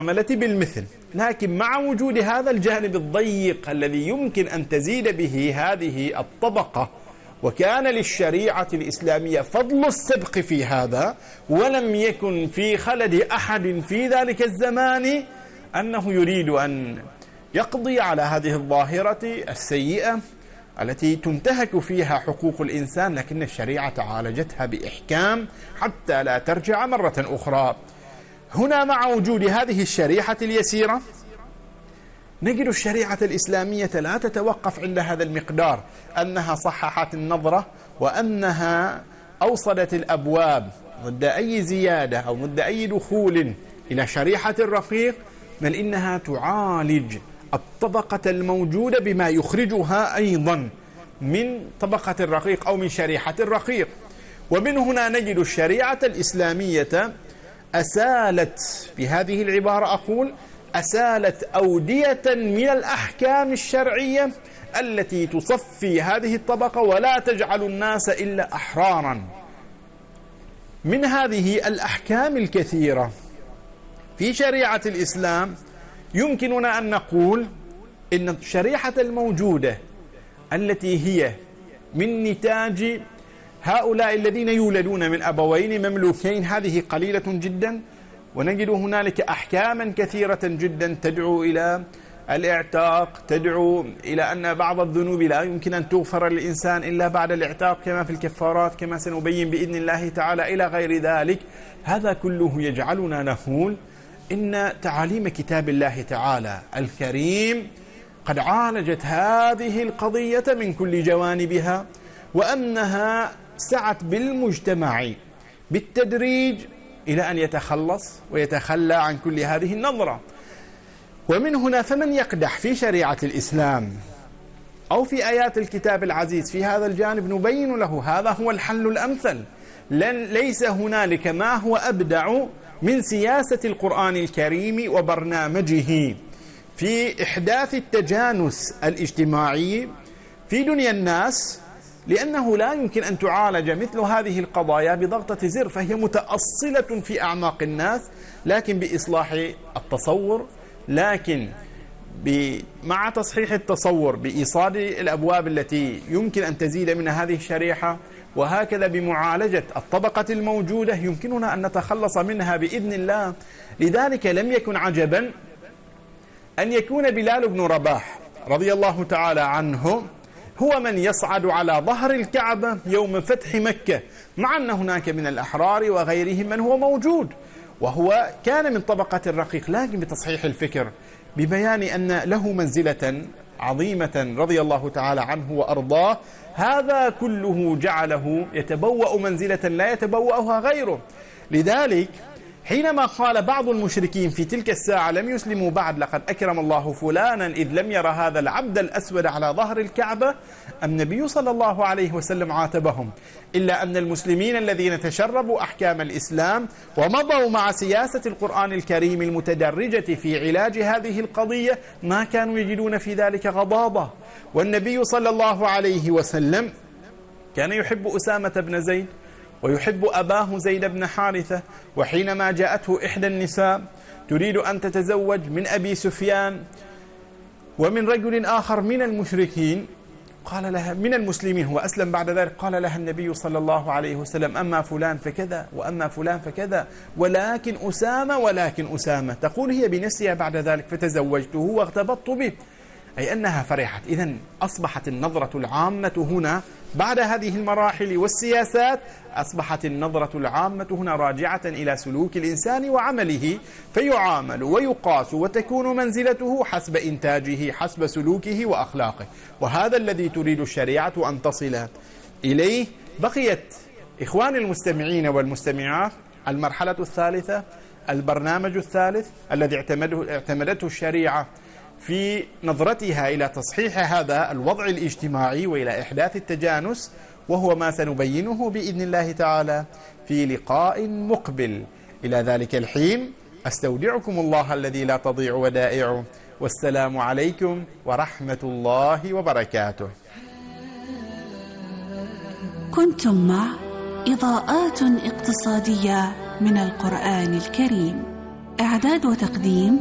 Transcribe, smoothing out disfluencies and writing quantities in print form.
المعاملة بالمثل، لكن مع وجود هذا الجانب الضيق الذي يمكن أن تزيد به هذه الطبقة، وكان للشريعة الإسلامية فضل السبق في هذا، ولم يكن في خلد أحد في ذلك الزمان أنه يريد أن يقضي على هذه الظاهرة السيئة التي تنتهك فيها حقوق الإنسان، لكن الشريعة عالجتها بإحكام حتى لا ترجع مرة أخرى. هنا مع وجود هذه الشريحة اليسيرة نجد الشريعة الإسلامية لا تتوقف عند هذا المقدار، أنها صححت النظرة وأنها أوصلت الأبواب ضد أي زيادة أو ضد أي دخول إلى شريحة الرقيق، بل إنها تعالج الطبقة الموجودة بما يخرجها أيضا من طبقة الرقيق أو من شريحة الرقيق. ومن هنا نجد الشريعة الإسلامية أسالت، بهذه العبارة أقول، أسالت أودية من الأحكام الشرعية التي تصفي هذه الطبقة ولا تجعل الناس إلا أحرارا. من هذه الأحكام الكثيرة في شريعة الإسلام يمكننا أن نقول إن الشريحة الموجودة التي هي من نتاج هؤلاء الذين يولدون من أبوين مملوكين هذه قليلة جدا، ونجد هنالك أحكاما كثيرة جدا تدعو إلى الاعتاق، تدعو إلى أن بعض الذنوب لا يمكن أن تغفر للإنسان إلا بعد الاعتاق كما في الكفارات، كما سنبين بإذن الله تعالى إلى غير ذلك. هذا كله يجعلنا نقول إن تعاليم كتاب الله تعالى الكريم قد عالجت هذه القضية من كل جوانبها، وأنها سعت بالمجتمع بالتدريج إلى أن يتخلص ويتخلى عن كل هذه النظرة. ومن هنا فمن يقدح في شريعة الإسلام أو في آيات الكتاب العزيز في هذا الجانب نبين له هذا هو الحل الأمثل. ليس هنالك ما هو أبدع من سياسة القرآن الكريم وبرنامجه في إحداث التجانس الاجتماعي في دنيا الناس، لأنه لا يمكن أن تعالج مثل هذه القضايا بضغطة زر، فهي متأصلة في أعماق الناس، لكن بإصلاح التصور، لكن مع تصحيح التصور بإيصاد الأبواب التي يمكن أن تزيد من هذه الشريحة، وهكذا بمعالجة الطبقة الموجودة يمكننا أن نتخلص منها بإذن الله. لذلك لم يكن عجبا أن يكون بلال بن رباح رضي الله تعالى عنه هو من يصعد على ظهر الكعبة يوم فتح مكة، مع أن هناك من الأحرار وغيرهم من هو موجود وهو كان من طبقة الرقيق، لكن بتصحيح الفكر ببيان أن له منزلة عظيمة رضي الله تعالى عنه وأرضاه. هذا كله جعله يتبوأ منزلة لا يتبوأها غيره. لذلك حينما قال بعض المشركين في تلك الساعة لم يسلموا بعد لقد أكرم الله فلانا إذ لم ير هذا العبد الأسود على ظهر الكعبة، النبي صلى الله عليه وسلم عاتبهم، إلا أن المسلمين الذين تشربوا أحكام الإسلام ومضوا مع سياسة القرآن الكريم المتدرجة في علاج هذه القضية ما كانوا يجدون في ذلك غضاضة. والنبي صلى الله عليه وسلم كان يحب أسامة بن زيد ويحب أباه زيد بن حارثة، وحينما جاءته إحدى النساء تريد أن تتزوج من أبي سفيان ومن رجل آخر من المشركين قال لها من المسلمين، هو أسلم بعد ذلك، قال لها النبي صلى الله عليه وسلم أما فلان فكذا وأما فلان فكذا ولكن أسامة، تقول هي بنفسها بعد ذلك فتزوجته واغتبطت به، أي أنها فرحت. إذن أصبحت النظرة العامة هنا بعد هذه المراحل والسياسات، أصبحت النظرة العامة هنا راجعة إلى سلوك الإنسان وعمله، فيعامل ويقاس وتكون منزلته حسب إنتاجه حسب سلوكه وأخلاقه، وهذا الذي تريد الشريعة أن تصل إليه. بقيت إخواني المستمعين والمستمعات المرحلة الثالثة، البرنامج الثالث الذي اعتمدته الشريعة في نظرتها إلى تصحيح هذا الوضع الاجتماعي وإلى إحداث التجانس، وهو ما سنبينه بإذن الله تعالى في لقاء مقبل. إلى ذلك الحين أستودعكم الله الذي لا تضيع ودائعه، والسلام عليكم ورحمة الله وبركاته. كنتم مع إضاءات اقتصادية من القرآن الكريم. إعداد وتقديم